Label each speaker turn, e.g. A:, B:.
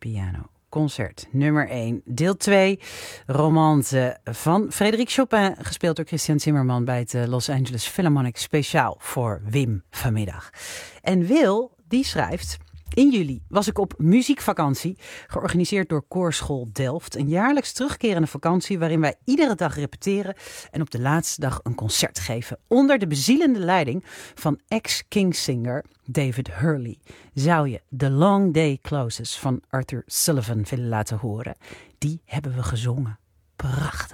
A: piano. Concert nummer 1, deel 2, Romance van Frédéric Chopin, gespeeld door Christian Zimmerman bij het Los Angeles Philharmonic, speciaal voor Wim vanmiddag. En Wil, die schrijft: in juli was ik op muziekvakantie, georganiseerd door Koorschool Delft. Een jaarlijks terugkerende vakantie waarin wij iedere dag repeteren en op de laatste dag een concert geven. Onder de bezielende leiding van ex-Kingsinger David Hurley. Zou je The Long Day Closes van Arthur Sullivan willen laten horen? Die hebben we gezongen. Prachtig.